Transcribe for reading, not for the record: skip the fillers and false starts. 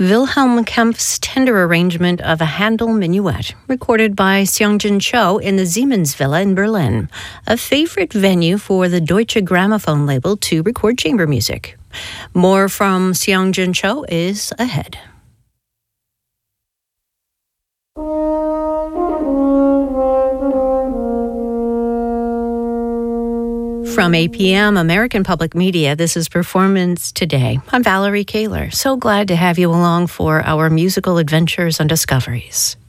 Wilhelm Kempf's tender arrangement of a Handel minuet, recorded by Seongjin Cho in the Siemens Villa in Berlin, a favorite venue for the Deutsche Grammophon label to record chamber music. More from Seongjin Cho is ahead. From APM, American Public Media, this is Performance Today. I'm Valerie Kaler. So glad to have you along for our musical adventures and discoveries.